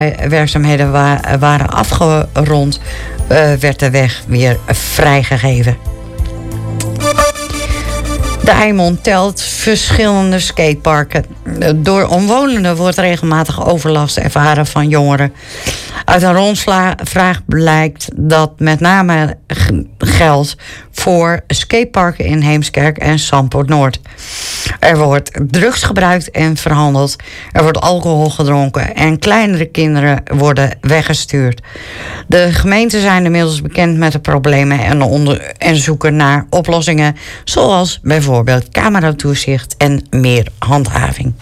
werkzaamheden waren afgerond, werd de weg weer vrijgegeven. De Eimond telt verschillende skateparken. Door omwonenden wordt regelmatig overlast ervaren van jongeren. Uit een rondvraag blijkt dat met name geldt voor skateparken in Heemskerk en Zandpoort Noord. Er wordt drugs gebruikt en verhandeld. Er wordt alcohol gedronken en kleinere kinderen worden weggestuurd. De gemeenten zijn inmiddels bekend met de problemen en zoeken naar oplossingen, zoals bijvoorbeeld cameratoezicht en meer handhaving.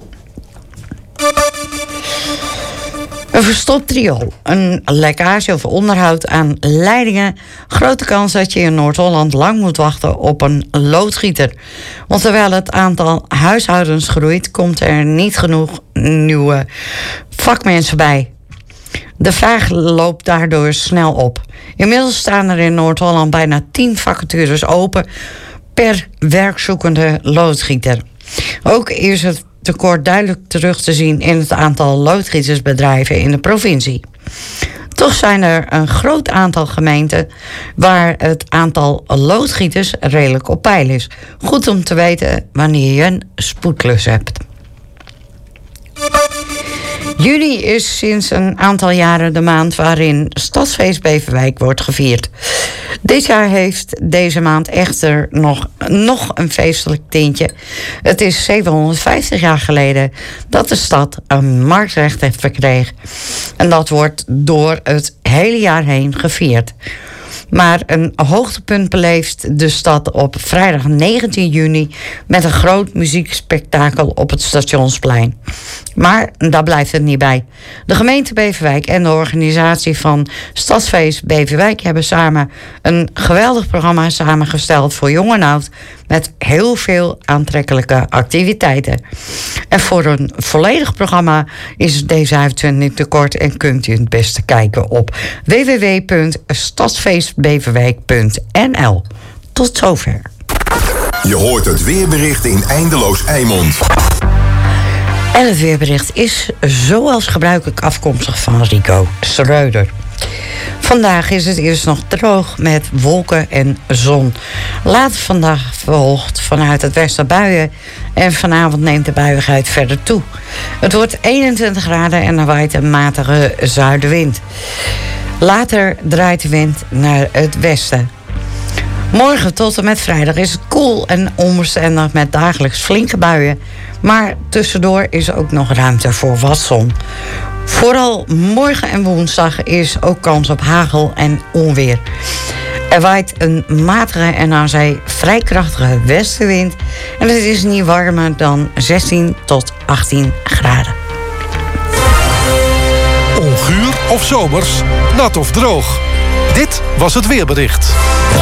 Een verstopt riool, een lekkage of onderhoud aan leidingen. Grote kans dat je in Noord-Holland lang moet wachten op een loodgieter. Want terwijl het aantal huishoudens groeit, komt er niet genoeg nieuwe vakmensen bij. De vraag loopt daardoor snel op. Inmiddels staan er in Noord-Holland bijna 10 vacatures open per werkzoekende loodgieter. Ook is het tekort duidelijk terug te zien in het aantal loodgietersbedrijven in de provincie. Toch zijn er een groot aantal gemeenten waar het aantal loodgieters redelijk op peil is. Goed om te weten wanneer je een spoedklus hebt. Juni is sinds een aantal jaren de maand waarin Stadsfeest Beverwijk wordt gevierd. Dit jaar heeft deze maand echter nog een feestelijk tintje. Het is 750 jaar geleden dat de stad een marktrecht heeft verkregen. En dat wordt door het hele jaar heen gevierd. Maar een hoogtepunt beleeft de stad op vrijdag 19 juni... met een groot muziekspektakel op het Stationsplein. Maar daar blijft het niet bij. De gemeente Beverwijk en de organisatie van Stadsfeest Beverwijk hebben samen een geweldig programma samengesteld voor jong en oud, met heel veel aantrekkelijke activiteiten. En voor een volledig programma is deze uitzending te kort en kunt u het beste kijken op www.stadsfeestbeverwijk.nl. Tot zover. Je hoort het weerbericht in Eindeloos Eimond. En het weerbericht is zoals gebruikelijk afkomstig van Rico Schreuder. Vandaag is het eerst nog droog met wolken en zon. Later vandaag volgt vanuit het westen buien en vanavond neemt de buiigheid verder toe. Het wordt 21 graden en er waait een matige zuidenwind. Later draait de wind naar het westen. Morgen tot en met vrijdag is het koel en onbestendig met dagelijks flinke buien. Maar tussendoor is er ook nog ruimte voor wat zon. Vooral morgen en woensdag is ook kans op hagel en onweer. Er waait een matige en aan zee vrij krachtige westenwind. En het is niet warmer dan 16 tot 18 graden. Onguur of zomers, nat of droog. Dit was het weerbericht.